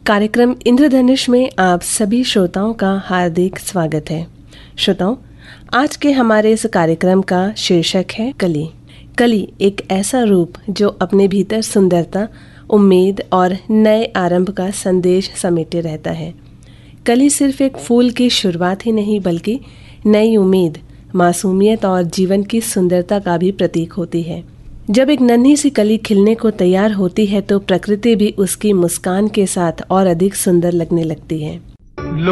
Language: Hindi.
कार्यक्रम इंद्रधनुष में आप सभी श्रोताओं का हार्दिक स्वागत है। श्रोताओं, आज के हमारे इस कार्यक्रम का शीर्षक है कली। कली एक ऐसा रूप जो अपने भीतर सुंदरता, उम्मीद और नए आरंभ का संदेश समेटे रहता है। कली सिर्फ एक फूल की शुरुआत ही नहीं बल्कि नई उम्मीद, मासूमियत और जीवन की सुंदरता का भी प्रतीक होती है। जब एक नन्ही सी कली खिलने को तैयार होती है तो प्रकृति भी उसकी मुस्कान के साथ और अधिक सुंदर लगने लगती है।